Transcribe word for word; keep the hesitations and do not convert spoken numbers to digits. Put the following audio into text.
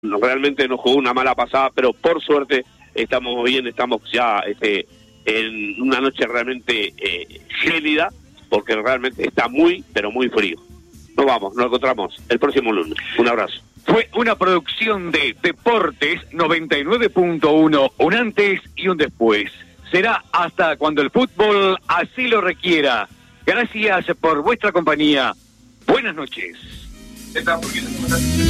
realmente nos jugó una mala pasada, pero por suerte estamos bien, estamos ya este, en una noche realmente eh, gélida, porque realmente está muy, pero muy frío. Nos vamos, nos encontramos el próximo lunes. Un abrazo. Fue una producción de Deportes noventa y nueve punto uno, un antes y un después. Será hasta cuando el fútbol así lo requiera. Gracias por vuestra compañía. Buenas noches.